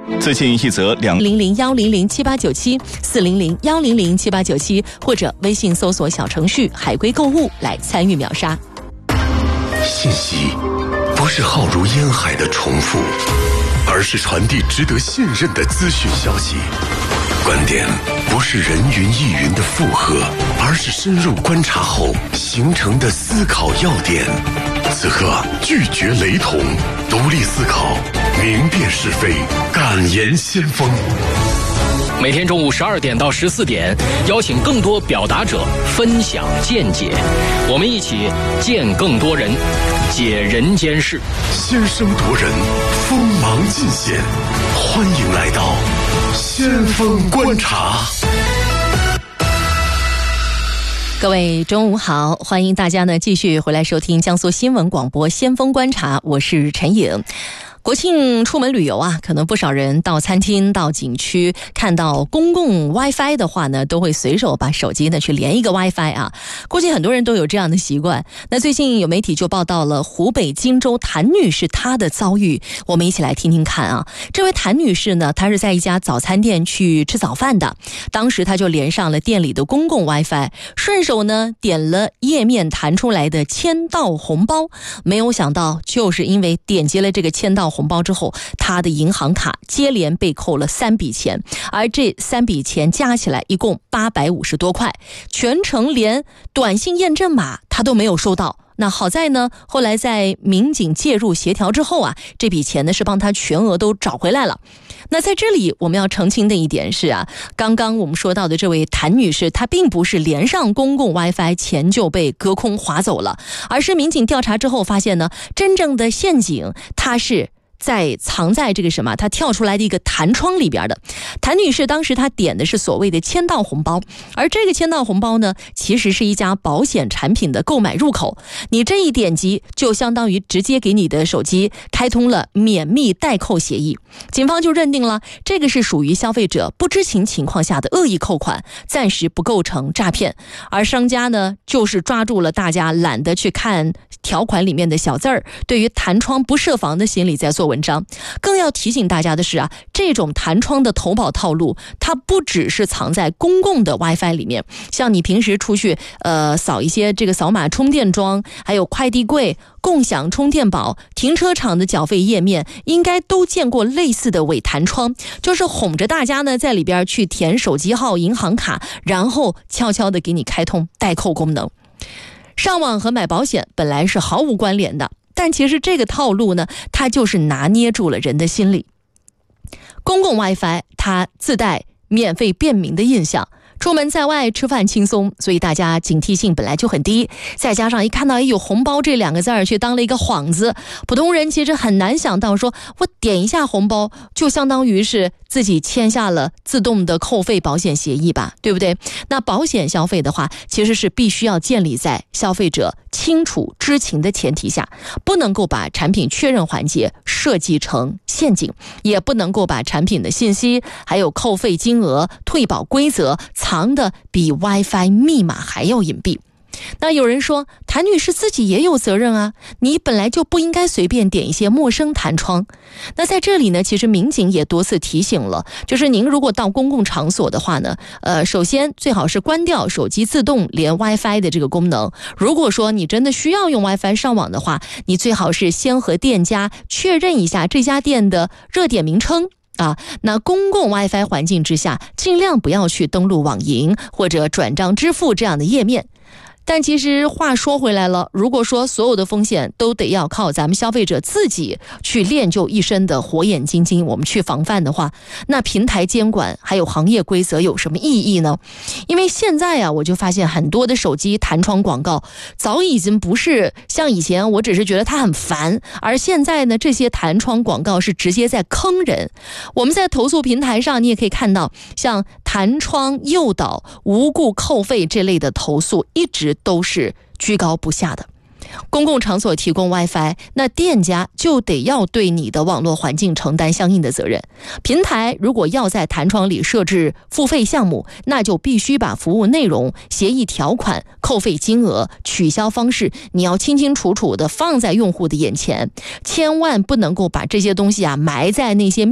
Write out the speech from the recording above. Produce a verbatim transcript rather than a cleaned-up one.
最近一则两零零幺零零七八九七四零零幺零零七八九七，或者微信搜索小程序海龟购物来参与秒杀。 信息不是浩如烟海的重复，而是传递值得信任的资讯消息。观点不是人云亦云的附和，而是深入观察后形成的思考要点。此刻拒绝雷同，独立思考，明辨是非，敢言先锋。 每天中午十二点到十四点，邀请更多表达者分享见解，我们一起见更多人，解人间事。 先声夺人，锋芒尽显，欢迎来到先锋观察。 各位中午好，欢迎大家呢继续回来收听江苏新闻广播先锋观察，我是陈颖。国庆出门旅游啊，可能不少人到餐厅到景区看到公共 WiFi 的话呢，都会随手把手机呢去连一个 WiFi 啊，估计很多人都有这样的习惯。那最近有媒体就报道了湖北荆州谭女士她的遭遇，我们一起来听听看啊。这位谭女士呢，她是在一家早餐店去吃早饭的，当时她就连上了店里的公共 WiFi， 顺手呢点了页面弹出来的签到红包，没有想到就是因为点击了这个签到红包之后，他的银行卡接连被扣了三笔钱，而这三笔钱加起来一共八百五十多块，全程连短信验证码他都没有收到。那好在呢，后来在民警介入协调之后啊，这笔钱呢是帮他全额都找回来了。那在这里我们要澄清的一点是啊，刚刚我们说到的这位谭女士，她并不是连上公共 WiFi 钱就被隔空划走了，而是民警调查之后发现呢，真正的陷阱她是在藏在这个什么，她跳出来的一个弹窗里边的。谭女士当时她点的是所谓的签到红包，而这个签到红包呢，其实是一家保险产品的购买入口，你这一点击就相当于直接给你的手机开通了免密代扣协议。警方就认定了这个是属于消费者不知情情况下的恶意扣款，暂时不构成诈骗。而商家呢，就是抓住了大家懒得去看条款里面的小字儿，对于弹窗不设防的心理在做文章。更要提醒大家的是啊，这种弹窗的投保套路，它不只是藏在公共的 WiFi 里面，像你平时出去呃扫一些这个扫码充电桩，还有快递柜、共享充电宝、停车场的缴费页面，应该都见过类似的伪弹窗，就是哄着大家呢在里边去填手机号、银行卡，然后悄悄的给你开通代扣功能。上网和买保险本来是毫无关联的，但其实这个套路呢，它就是拿捏住了人的心理。公共 WiFi 它自带免费便民的印象，出门在外吃饭轻松，所以大家警惕性本来就很低，再加上一看到有红包这两个字儿却当了一个幌子，普通人其实很难想到说我点一下红包就相当于是自己签下了自动的扣费保险协议吧，对不对？那保险消费的话，其实是必须要建立在消费者清楚知情的前提下，不能够把产品确认环节设计成陷阱，也不能够把产品的信息还有扣费金额、退保规则藏得比 WiFi 密码还要隐蔽。那有人说谭女士自己也有责任啊，你本来就不应该随便点一些陌生弹窗。那在这里呢，其实民警也多次提醒了，就是您如果到公共场所的话呢，呃，首先最好是关掉手机自动连 WiFi 的这个功能。如果说你真的需要用 WiFi 上网的话，你最好是先和店家确认一下这家店的热点名称啊，那公共 WiFi 环境之下，尽量不要去登录网银或者转账支付这样的页面。但其实话说回来了，如果说所有的风险都得要靠咱们消费者自己去练就一身的火眼金睛，我们去防范的话，那平台监管还有行业规则有什么意义呢？因为现在啊，我就发现很多的手机弹窗广告早已经不是像以前我只是觉得它很烦，而现在呢，这些弹窗广告是直接在坑人。我们在投诉平台上你也可以看到，像弹窗诱导、无故扣费这类的投诉一直都是居高不下的。公共场所提供 WiFi， 那店家就得要对你的网络环境承担相应的责任。平台如果要在弹窗里设置付费项目，那就必须把服务内容、协议条款、扣费金额、取消方式，你要清清楚楚的放在用户的眼前，千万不能够把这些东西啊埋在那些